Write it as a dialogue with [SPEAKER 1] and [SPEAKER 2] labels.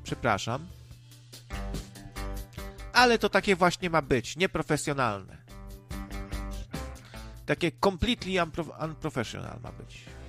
[SPEAKER 1] Przepraszam. Ale to takie właśnie ma być, nieprofesjonalne. Takie completely unprofessional ma być.